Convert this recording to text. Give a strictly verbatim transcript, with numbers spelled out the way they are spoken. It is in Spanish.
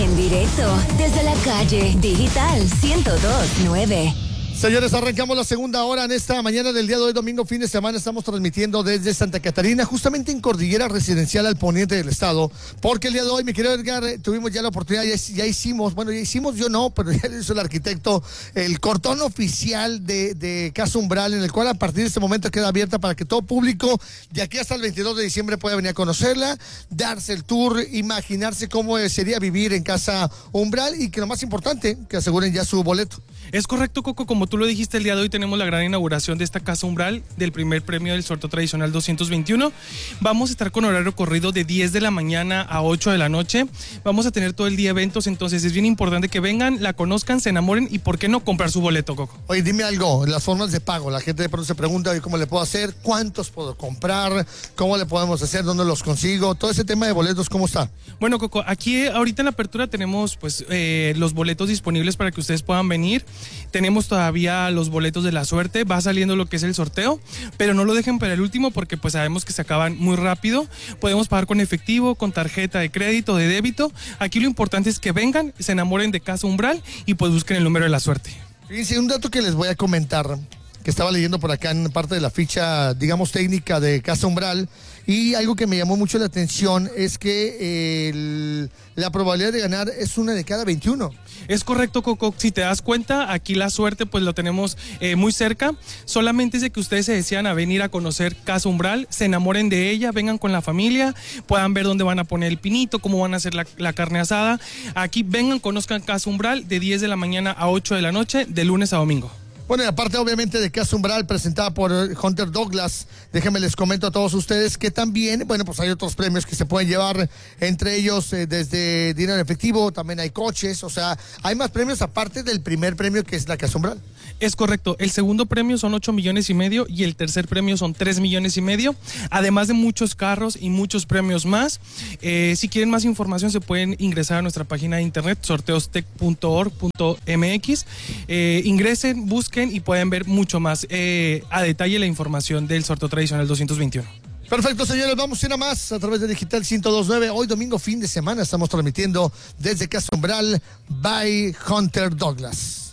En directo, desde la calle Digital ciento dos punto nueve. Señores, arrancamos la segunda hora en esta mañana del día de hoy, domingo, fin de semana. Estamos transmitiendo desde Santa Catarina, justamente en Cordillera Residencial al poniente del estado, porque el día de hoy, mi querido Edgar, tuvimos ya la oportunidad, ya, ya hicimos, bueno, ya hicimos, yo no, pero ya lo hizo el arquitecto, el cortón oficial de, de Casa Umbral, en el cual a partir de este momento queda abierta para que todo público, de aquí hasta el veintidós de diciembre, pueda venir a conocerla, darse el tour, imaginarse cómo sería vivir en Casa Umbral y que lo más importante, que aseguren ya su boleto. Es correcto, Coco, como tú lo dijiste, el día de hoy tenemos la gran inauguración de esta Casa Umbral, del primer premio del sorteo tradicional doscientos veintiuno. Vamos a estar con horario corrido de diez de la mañana a ocho de la noche. Vamos a tener todo el día eventos, entonces es bien importante que vengan, la conozcan, se enamoren y por qué no comprar su boleto, Coco. Oye, dime algo, las formas de pago. La gente de pronto se pregunta, ¿cómo le puedo hacer? ¿Cuántos puedo comprar? ¿Cómo le podemos hacer? ¿Dónde los consigo? Todo ese tema de boletos, ¿cómo está? Bueno, Coco, aquí ahorita en la apertura tenemos pues eh, los boletos disponibles para que ustedes puedan venir. Tenemos todavía los boletos de la suerte, va saliendo lo que es el sorteo, pero no lo dejen para el último porque pues sabemos que se acaban muy rápido. Podemos pagar con efectivo, con tarjeta de crédito, de débito. Aquí lo importante es que vengan, se enamoren de Casa Umbral y pues busquen el número de la suerte. Fíjense, un dato que les voy a comentar, que estaba leyendo por acá en parte de la ficha, digamos, técnica de Casa Umbral, y algo que me llamó mucho la atención es que el, la probabilidad de ganar es una de cada veintiuno. Es correcto, Coco. Si te das cuenta, aquí la suerte pues lo tenemos eh, muy cerca. Solamente es de que ustedes se desean a venir a conocer Casa Umbral, se enamoren de ella, vengan con la familia, puedan ver dónde van a poner el pinito, cómo van a hacer la, la carne asada. Aquí vengan, conozcan Casa Umbral de diez de la mañana a ocho de la noche, de lunes a domingo. Bueno, y aparte obviamente de Casa Umbral, presentada por Hunter Douglas, déjenme les comento a todos ustedes que también, bueno, pues hay otros premios que se pueden llevar, entre ellos eh, desde dinero en efectivo, también hay coches, o sea, hay más premios aparte del primer premio que es la Casa Umbral. Es correcto, el segundo premio son ocho millones y medio y el tercer premio son tres millones y medio, además de muchos carros y muchos premios más. Eh, si quieren más información se pueden ingresar a nuestra página de internet, sorteostec punto org punto m x, eh, ingresen, busquen y pueden ver mucho más eh, a detalle la información del sorteo tradicional doscientos veintiuno. Perfecto, señores, vamos a ir a más a través de Digital ciento dos punto nueve. Hoy domingo, fin de semana, estamos transmitiendo desde Casa Umbral by Hunter Douglas.